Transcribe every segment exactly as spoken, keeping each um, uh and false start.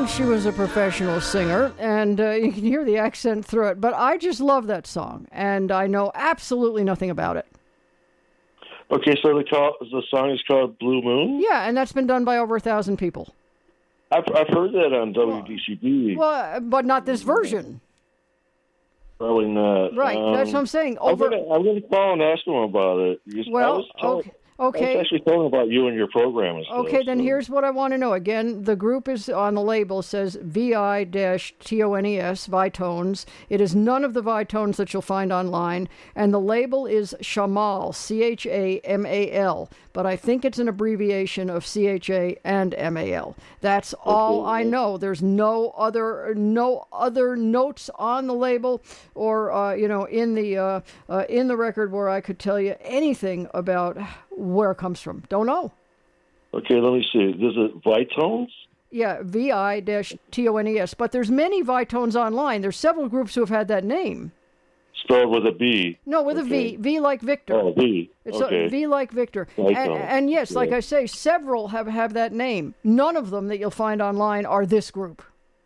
know she was a professional singer, and uh, you can hear the accent through it, but I just love that song, and I know absolutely nothing about it. Okay, so the, call, the song is called Blue Moon? Yeah, and that's been done by over a thousand people. I've, I've heard that on W D C B. Well, but not this version. Probably not. Right, um, that's what I'm saying. Over. I'm going to call and ask him about it. Because Well, I was told, okay. Okay. I was actually telling about you and your program and stuff. Okay, then so. here's what I want to know. Again, the group is on the label, says V I T O N E S, Vitones. It is none of the Vitones that you'll find online. And the label is Chamal, C H A M A L. But I think it's an abbreviation of C H A and M A L. That's all okay. I know. There's no other no other notes on the label or, uh, you know, in the, uh, uh, in the record where I could tell you anything about where it comes from. Don't know. Okay, let me see. Is it Vitones? Yeah, V I T O N E S. But there's many Vitones online. There's several groups who have had that name. Spelled with a B. No, with okay. a V. V like Victor. Oh, V. It's okay. a V like Victor. And, and yes, yeah. like I say, several have, have that name. None of them that you'll find online are this group.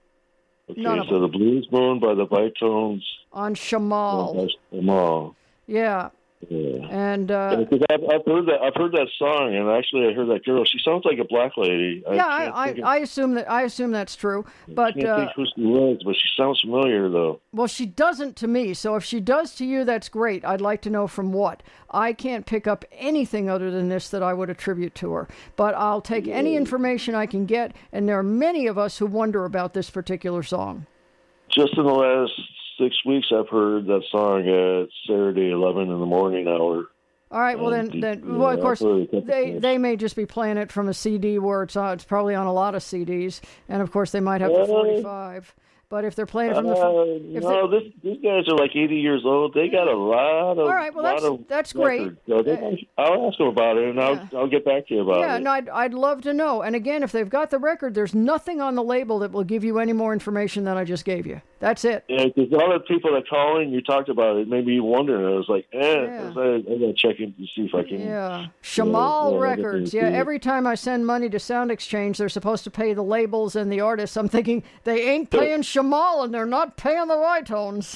Okay, None of so them. the Blues Moon by the Vitones. On Chamal. Chamal. Yeah. Yeah. And uh, yeah, I've, I've heard that. I've heard that song, and actually, I heard that girl. She sounds like a black lady. Yeah, I, I, I, I assume that I assume that's true. But I can't uh, think who she was, but she sounds familiar, though. Well, she doesn't to me. So if she does to you, that's great. I'd like to know from what. I can't pick up anything other than this that I would attribute to her. But I'll take yeah. any information I can get, and there are many of us who wonder about this particular song. Just in the last six weeks, I've heard that song at Saturday, eleven in the morning hour. All right, well, then, then yeah, well, of course, they, they may just be playing it from a C D where it's, uh, it's probably on a lot of C Ds, and, of course, they might have the forty-five. But if they're playing it from the... Uh, if no, this, these guys are like eighty years old. They got a lot of... All right, well, that's, that's great. So they, I'll ask them about it, and yeah. I'll, I'll get back to you about yeah, it. Yeah, no, I'd, I'd love to know. And, again, if they've got the record, there's nothing on the label that will give you any more information than I just gave you. That's it. Yeah, because all the people that call in, you talked about it, made me wonder. And I was like, eh, yeah. I, I got to check in to see if I can... Yeah, Chamal you know, Records. Yeah, every time I send money to Sound Exchange, they're supposed to pay the labels and the artists. I'm thinking, they ain't paying Chamal, and they're not paying the Vitones.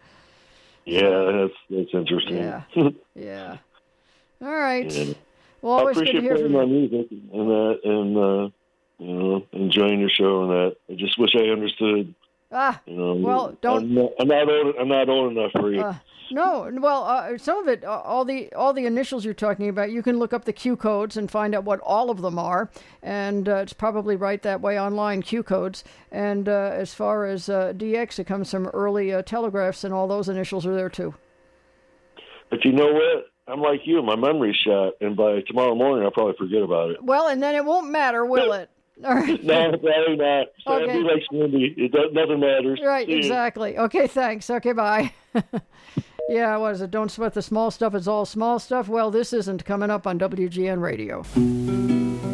Yeah, that's that's interesting. Yeah, yeah. All right. Yeah. Well, I always appreciate good to hear playing from my you. music and that, and uh, you know, enjoying your show and that. I just wish I understood. Ah, you know, well, don't. I'm not, I'm not old. I'm not old enough for you. Uh, no, well, uh, some of it, uh, all the all the initials you're talking about, you can look up the Q codes and find out what all of them are, and uh, it's probably right that way online, Q codes. And uh, as far as uh, D X, it comes from early uh, telegraphs, and all those initials are there too. But you know what? I'm like you. My memory's shot, and by tomorrow morning, I'll probably forget about it. Well, and then it won't matter, will it? All right. No, probably not. So Okay. I'll be like Cindy. It does, nothing matters. Right, See exactly. You. Okay, thanks. Okay, bye. Yeah, what is it? Don't sweat the small stuff. It's all small stuff. Well, this isn't coming up on W G N Radio.